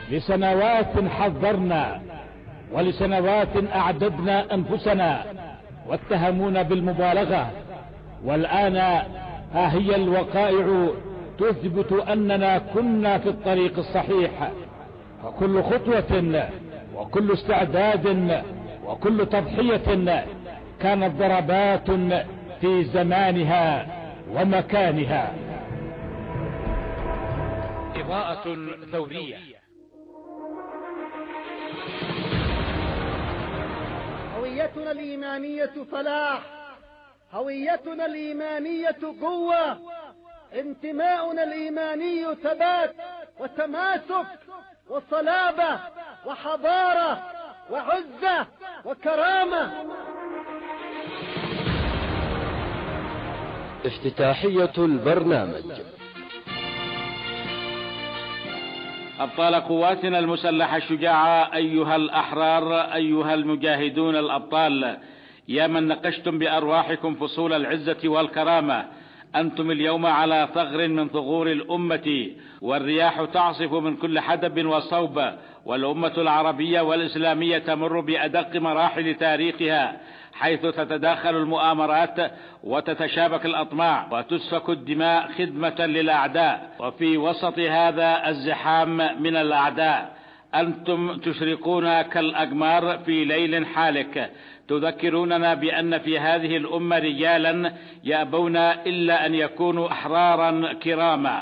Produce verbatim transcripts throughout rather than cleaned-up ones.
لسنوات حذرنا، ولسنوات أعددنا أنفسنا واتهمونا بالمبالغة، والآن ها هي الوقائع تثبت أننا كنا في الطريق الصحيح. فكل خطوة وكل استعداد وكل تضحية كانت ضربات في زمانها ومكانها. إضاءة ثورية. هويتنا الإيمانية فلاح، هويتنا الإيمانية قوة، انتماؤنا الإيماني ثبات وتماسك وصلابة وحضارة وعزة وكرامة. افتتاحية البرنامج. أبطال قواتنا المسلحة الشجاعة، أيها الأحرار، أيها المجاهدون الأبطال، يا من نقشتم بأرواحكم فصول العزة والكرامة، أنتم اليوم على ثغر من ثغور الأمة، والرياح تعصف من كل حدب وصوب، والأمة العربية والإسلامية تمر بأدق مراحل تاريخها، حيث تتداخل المؤامرات وتتشابك الأطماع وتسفك الدماء خدمة للأعداء. وفي وسط هذا الزحام من الأعداء أنتم تشرقون كالأقمار في ليل حالك، تذكروننا بأن في هذه الأمة رجالا يأبون إلا أن يكونوا أحرارا كراما.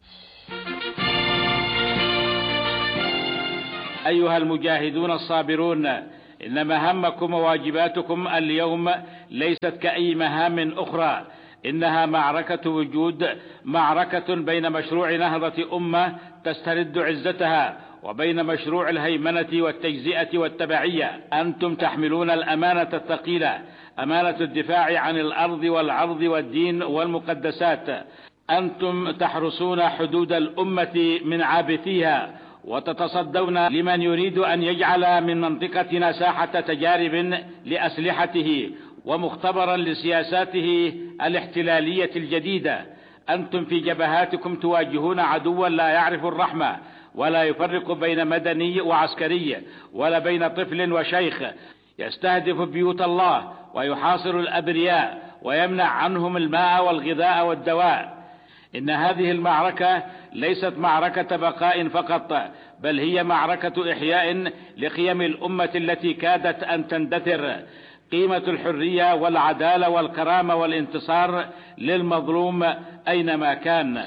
أيها المجاهدون الصابرون، إن مهامكم وواجباتكم اليوم ليست كأي مهام أخرى، إنها معركة وجود، معركة بين مشروع نهضة أمة تسترد عزتها وبين مشروع الهيمنة والتجزئة والتبعية. أنتم تحملون الأمانة الثقيلة، أمانة الدفاع عن الأرض والعرض والدين والمقدسات. أنتم تحرسون حدود الأمة من عابثيها، وتتصدون لمن يريد أن يجعل من منطقتنا ساحة تجارب لأسلحته ومختبرا لسياساته الاحتلالية الجديدة. أنتم في جبهاتكم تواجهون عدوا لا يعرف الرحمة، ولا يفرق بين مدني وعسكري، ولا بين طفل وشيخ، يستهدف بيوت الله ويحاصر الأبرياء ويمنع عنهم الماء والغذاء والدواء. إن هذه المعركة ليست معركة بقاء فقط، بل هي معركة إحياء لقيم الأمة التي كادت أن تندثر، قيمة الحرية والعدالة والكرامة والانتصار للمظلوم أينما كان.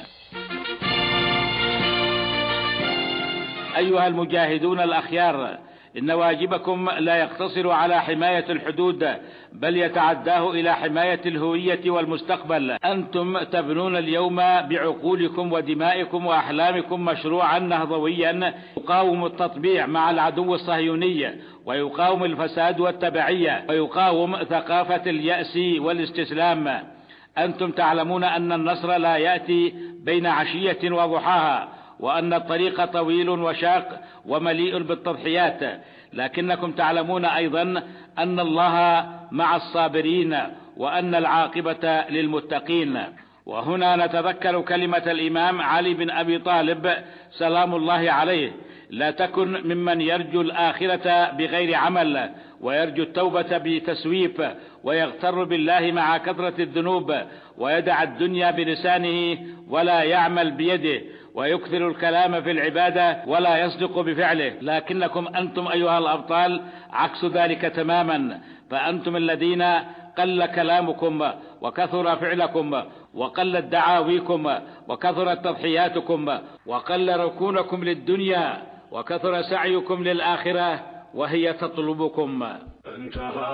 أيها المجاهدون الأخيار، إن واجبكم لا يقتصر على حماية الحدود، بل يتعداه إلى حماية الهوية والمستقبل. أنتم تبنون اليوم بعقولكم ودمائكم وأحلامكم مشروعا نهضويا يقاوم التطبيع مع العدو الصهيوني، ويقاوم الفساد والتبعية، ويقاوم ثقافة اليأس والاستسلام. أنتم تعلمون أن النصر لا يأتي بين عشية وضحاها، وأن الطريق طويل وشاق ومليء بالتضحيات، لكنكم تعلمون أيضا أن الله مع الصابرين، وأن العاقبة للمتقين. وهنا نتذكر كلمة الإمام علي بن أبي طالب سلام الله عليه: لا تكن ممن يرجو الآخرة بغير عمل، ويرجو التوبة بتسويف، ويغتر بالله مع كثرة الذنوب، ويدع الدنيا بلسانه ولا يعمل بيده، ويكثر الكلام في العبادة ولا يصدق بفعله. لكنكم أنتم أيها الأبطال عكس ذلك تماما، فأنتم الذين قل كلامكم وكثر فعلكم، وقلت دعاويكم وكثرت تضحياتكم، وقل ركونكم للدنيا وكثر سعيكم للآخرة وهي تطلبكم.